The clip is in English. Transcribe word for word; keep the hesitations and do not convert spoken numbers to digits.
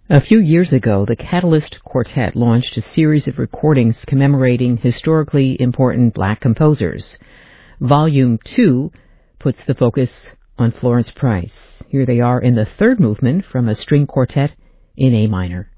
A few years ago, the Catalyst Quartet launched a series of recordings commemorating historically important black composers. Volume two puts the focus on Florence Price. Here they are in the third movement from a string quartet in A minor.